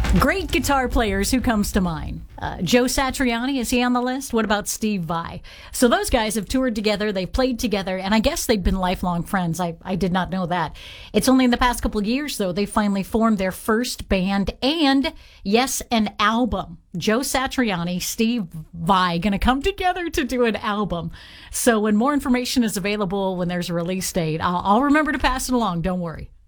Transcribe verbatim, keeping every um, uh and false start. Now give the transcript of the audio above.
Great guitar players, who comes to mind? Uh, Joe Satriani, is he on the list? What about Steve Vai? So those guys have toured together, they've played together, and I guess they've been lifelong friends. I, I did not know that. It's only in the past couple of years, though, they finally formed their first band and, yes, an album. Joe Satriani, Steve Vai, going to come together to do an album. So when more information is available, when there's a release date, I'll, I'll remember to pass it along. Don't worry.